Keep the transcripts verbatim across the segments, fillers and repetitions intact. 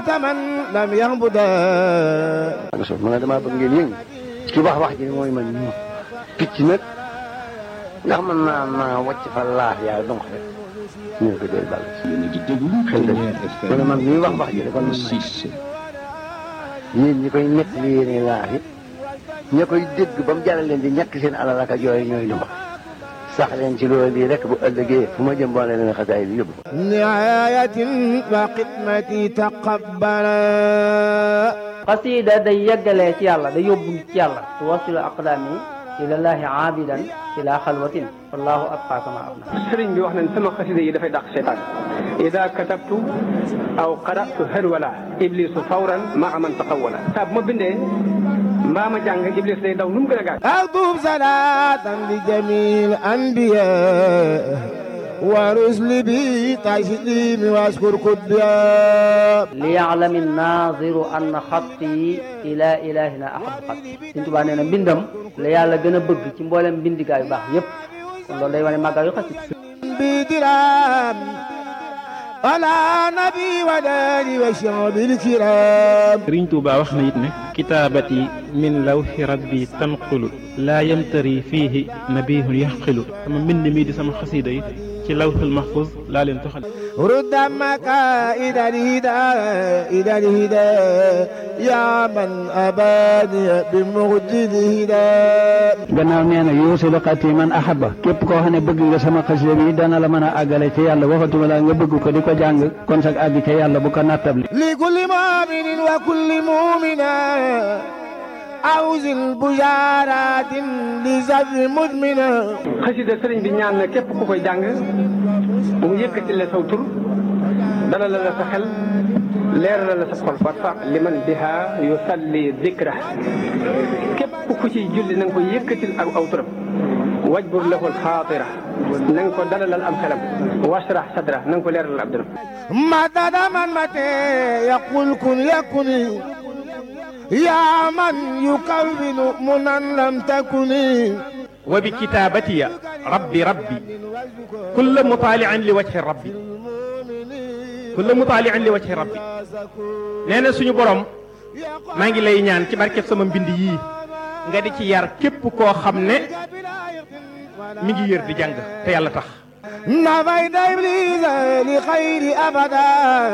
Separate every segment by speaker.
Speaker 1: قلت من لم يهبدا
Speaker 2: ma ne damaa bëgg ngeen yëngu ci wax wax ji mooy man ñu picc nag ndax man naa naa wàcc fa laaf yaa donc rek ñu ko doy bal xel de ma ne man ñuy wax wax ji de kon man yéen ñi koy nekk li yéene laaf yi ña koy dégg ba mu jaral leen di ñàkk seen alal ak yooyu ñooy lu wax sax leen ci loolu lii rek bu ëllëgee fu ma jëm boole leen xasaay bi yóbbu
Speaker 1: nihayatin wa xidmati taqabbala
Speaker 3: xasida day yeggalee ci yàlla day yóbbu ci yàlla tuwasilu aqdaami ilallaahi aabidan ila xalwatin wallahu abqa kama abna
Speaker 4: sëriñ bi wax nañ sama xasida yi dafay dàq seytaan ida katabtu aw qaratu harwala iblisu fawran maa man taqawala saa bu ma bindee mbaa ma jàng iblis day daw nu mu gën a gaaw
Speaker 1: aktub salatan li jamil anbiya wa rusli bi taslimi waskur kudbiya
Speaker 3: liya'lami naaziru anna xatti ila ilahina ahab xatti Sëriñ Tuubaa nee na mbindam la yàlla gën a bëgg ci mboolem mbindigaa yu baax yépp kon loolu day wane màggal yu xasida
Speaker 1: bi diram ala nabi wa dali wa shabil kiram
Speaker 5: Sëriñ Tuubaa wax na it ne kitaabati min lawhi rabbi tanqulu laa yamtari fiihi nabihun yaxqilu sama mbind mi di sama xasida yi ci lawhul mahfuz laa leen toxal
Speaker 1: rudda makaa'ida al-hidaa ila al-hidaa yaa man abaaniya bi mujdil hidaa
Speaker 2: gannaaw nee na yuusilu xatti man ahabba képp koo xam ne bëgg nga sama xasida bi dana la mën a àggale ci yàlla waxatuma la nga bëgg ko di ko jàng kon sax àgg ci yàlla bu ko nattable
Speaker 1: li kulli mu'minin wa kulli mu'mina awzil bujaaratin li zawi mudmina
Speaker 4: xasida sëriñ bi ñaan na képp ku koy jàng mu yëkkati la saw tur dala la la sa xel leeral la sa xol warfa liman biha yusalli dikra képp ku ciy julli na nga ko yëkkatil ak aw turam wajbur lahu alxaatira na nga ko dalalal am xelam washrah sadra na nga ko leeralal ab dëram
Speaker 1: madada man mate yaqul kun yakuni yaa man yukawwinu munan lam takuni
Speaker 5: wa bi kitaabatiya rabbi rabbi kulla mutaali'in li wajhi rabbi kulla mutaali'in li wajhi rabbi nee na suñu borom maa ngi lay ñaan ci barkeb sama mbind yii nga di ci yar képp koo xam ne mi ngi yër di jàng te yàlla tax
Speaker 1: nafayta iblisa li xayri abada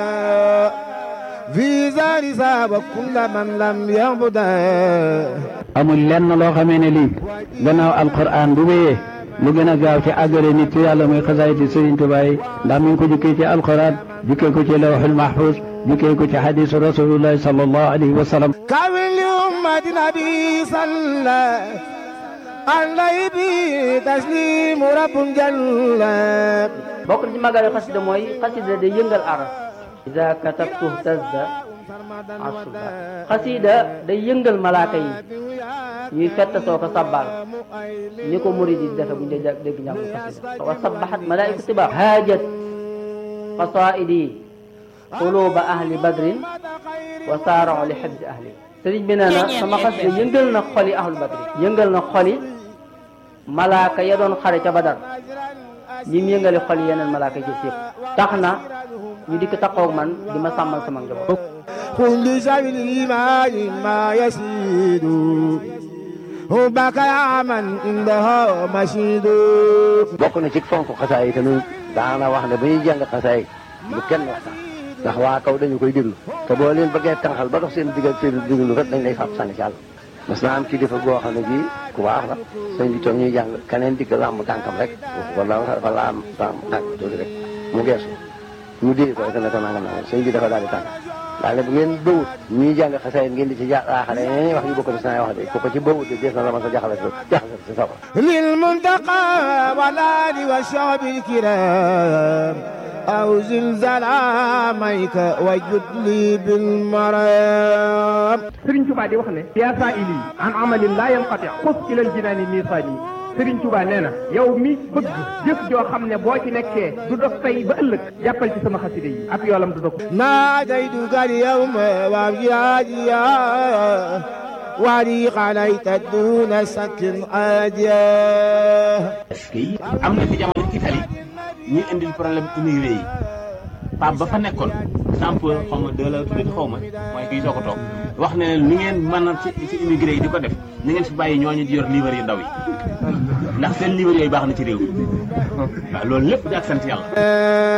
Speaker 1: fi zari saaba kulla man lam yabuda
Speaker 2: amul lenn loo xamee ne lii gannaaw alquran bu wéyee lu gën a gaaw ci àggale nit ci yàlla muy xasaayiti Sëriñ Tuubaa yi ndax mi ngi ko jukkee ci alquran jukkee ko ci lawhul mahfuz jukkee ko ci hadisu rasulillahi sallallahu alayhi wa sallam
Speaker 1: kawin li ummati nabi salla alayhi bi taslimu rabbun jalla
Speaker 3: bokk na ci màggal yu xasida mooy xasida day yëngal aras ida katabtu tazda asuba xasida day yëngal malaaka yi ñuy fett soo ko sabbal ni ko murid yi defe bu ñu dee dégg njàng xasida wa sabbahat malaa'ikatu tiba haajat qasaa'idi quluba ahli badrin wa saara'u li hibzi ahli sëriñ bi nee na sama xasida yëngal na xoli ahlu badrin yëngal na xoli malaaka ya doon xare ca badar ñi mu yëngali xol yeneen malaaka yi yëpp tax na ñu dikk taxaw man di ma sàmmal sama njaboot
Speaker 1: kulli sabil imani ma yasidu baka yaman indaha mashidu
Speaker 2: bokk na ci fonk xasaay yi te nu daana wax ne ba ñuy jàng xasaay bu kenn waxtaan ndax waa kaw dañu koy déglu te boo leen bëggee tànqal ba dox seen diggal seen déglu rek dañ lay fàpp sànni ci àll mas naa am ci defa goo xam ne bii ku baax la sëñ bi toog ñuy jàng keneen digg làmb tànkam rek wala wala am tànk tuuti rek mu geesu mu dee ko rek ne ko nangam nangam sëñ bi dafa daal di tànk daal ne bu ngeen bëwut ñuy jàng xasaayit ngeen di ci jaaxale ñeneen wax yu bokk di saa wax de ko ci bëwut de des na la ma sa jaxale jaxale si sawa
Speaker 1: lil muntaqa walali wa shaabil kiram aw zilzalamayka wa judli bil maram
Speaker 4: Sëriñ Tuubaa di wax ne yaa saa'ili an amalin laa yanqati xus ilal jinaani miisaani Sëriñ Tuubaa nee na yow mi bëgg jëf joo xam ne boo ci nekkee du dog tey ba ëllëg jàppal ci sama xasida yi ak yoolam du dog
Speaker 1: naajaytuka al-yawma wa amjadiya wali xalayta duna sakin aadiya
Speaker 6: est-ce que am na ci jamono Italie ñuy indil problème immigré yi Pape ba fa nekkoon sample xaw ma deux la tuddati xaw ma mooy kii soo ko toog wax ne ni ngeen mën a ci ci immigré yi di ko def ni ngeen fi bàyyi ñooñu di yor livre yu ndaw yi ndax seen livre yooyu baax na ci réew mi waaw loolu lépp di ak sant yàlla